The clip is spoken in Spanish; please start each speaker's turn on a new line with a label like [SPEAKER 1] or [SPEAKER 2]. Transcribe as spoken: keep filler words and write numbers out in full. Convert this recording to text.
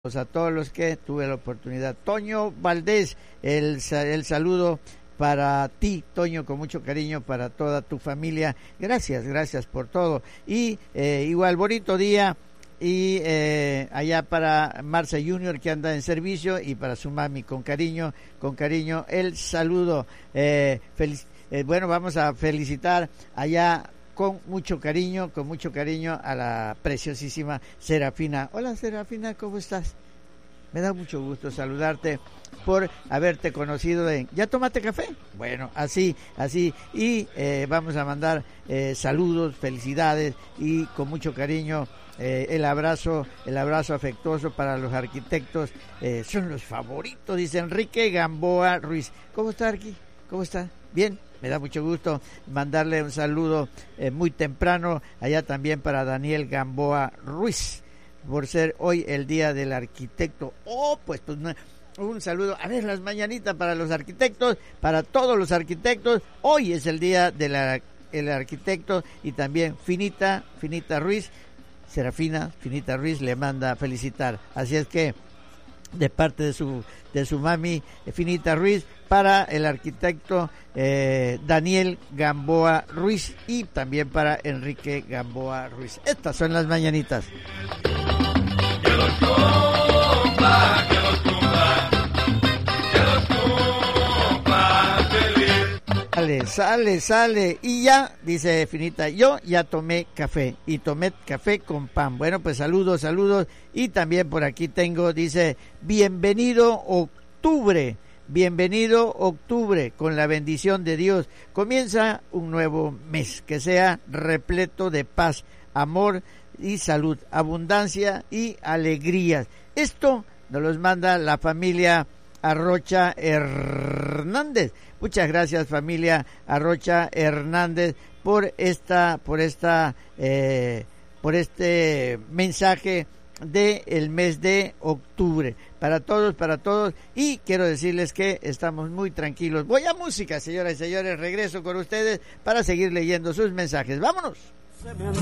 [SPEAKER 1] a todos los que tuve la oportunidad. Toño Valdés, el, el saludo para ti, Toño, con mucho cariño para toda tu familia. Gracias, gracias por todo. Y eh, igual, bonito día. Y eh, allá para Marcia Junior, que anda en servicio, y para su mami, con cariño, con cariño, el saludo. Eh, feliz, eh, bueno, vamos a felicitar allá con mucho cariño, con mucho cariño a la preciosísima Serafina. Hola Serafina, ¿cómo estás? Me da mucho gusto saludarte por haberte conocido en... ¿Ya tomaste café? Bueno, así, así. Y eh, vamos a mandar eh, saludos, felicidades y con mucho cariño eh, el abrazo, el abrazo afectuoso para los arquitectos. Eh, son los favoritos, dice Enrique Gamboa Ruiz. ¿Cómo está, Arqui? ¿Cómo está? ¿Bien? Me da mucho gusto mandarle un saludo eh, muy temprano allá también para Daniel Gamboa Ruiz, por ser hoy el día del arquitecto. Oh, pues, pues un saludo. A ver, las mañanitas para los arquitectos, para todos los arquitectos. Hoy es el día del el arquitecto y también Finita, Finita Ruiz, Serafina, Finita Ruiz le manda a felicitar. Así es que de parte de su de su mami Finita Ruiz para el arquitecto eh, Daniel Gamboa Ruiz y también para Enrique Gamboa Ruiz. Estas son las mañanitas.
[SPEAKER 2] Que los cumpla, que los cumpla, que los cumpla feliz.
[SPEAKER 1] Sale, sale, sale. Y ya, dice Finita, yo ya tomé café. Y tomé café con pan. Bueno, pues saludos, saludos. Y también por aquí tengo, dice, bienvenido octubre. Bienvenido octubre, con la bendición de Dios. Comienza un nuevo mes, que sea repleto de paz, amor y salud, abundancia y alegrías. Esto nos los manda la familia Arrocha Hernández. Muchas gracias, familia Arrocha Hernández, por esta, por esta, eh, por este mensaje de el mes de octubre, para todos, para todos, y quiero decirles que estamos muy tranquilos. Voy a música, señoras y señores, regreso con ustedes para seguir leyendo sus mensajes. ¡Vámonos!